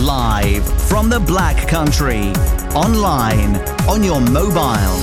Live from the Black Country. Online, on your mobile.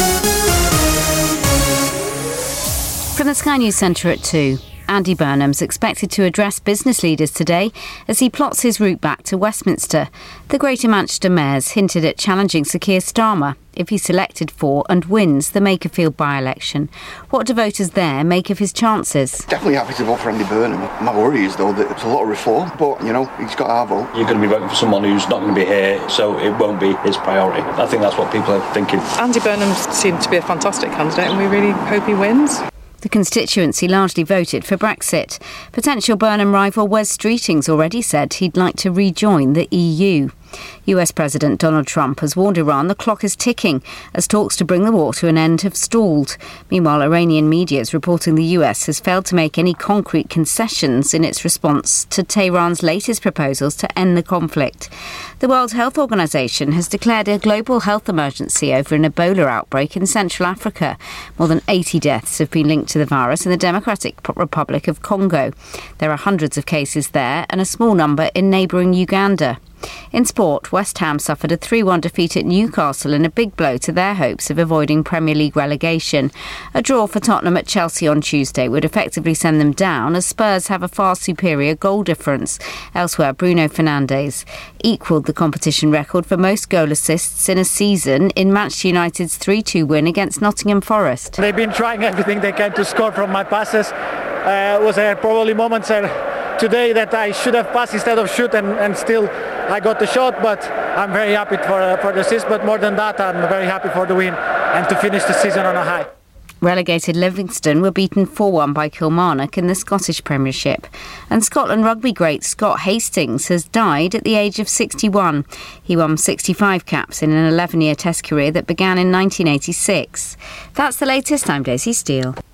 From the Sky News Centre at 2. Andy Burnham's expected to address business leaders today as he plots his route back to Westminster. The Greater Manchester Mayor's hinted at challenging Sir Keir Starmer if he's selected for and wins the Makerfield by-election. What do voters there make of his chances? Definitely happy to vote for Andy Burnham. My worry is, though, that it's a lot of reform, but, he's got our vote. You're going to be voting for someone who's not going to be here, so it won't be his priority. I think that's what people are thinking. Andy Burnham seemed to be a fantastic candidate, and we really hope he wins. The constituency largely voted for Brexit. Potential Burnham rival Wes Streeting's already said he'd like to rejoin the EU. US President Donald Trump has warned Iran the clock is ticking as talks to bring the war to an end have stalled. Meanwhile, Iranian media is reporting the US has failed to make any concrete concessions in its response to Tehran's latest proposals to end the conflict. The World Health Organization has declared a global health emergency over an Ebola outbreak in Central Africa. More than 80 deaths have been linked to the virus in the Democratic Republic of Congo. There are hundreds of cases there and a small number in neighbouring Uganda. In sport, West Ham suffered a 3-1 defeat at Newcastle in a big blow to their hopes of avoiding Premier League relegation. A draw for Tottenham at Chelsea on Tuesday would effectively send them down as Spurs have a far superior goal difference. Elsewhere, Bruno Fernandes equalled the competition record for most goal assists in a season in Manchester United's 3-2 win against Nottingham Forest. They've been trying everything they can to score from my passes. Was there probably moments today that I should have passed instead of shoot and still I got the shot, but I'm very happy for the assist, but more than that I'm very happy for the win and to finish the season on a high. Relegated Livingston were beaten 4-1 by Kilmarnock in the Scottish Premiership. And Scotland rugby great Scott Hastings has died at the age of 61. He won 65 caps in an 11-year Test career that began in 1986. That's the latest. I'm Daisy Steele.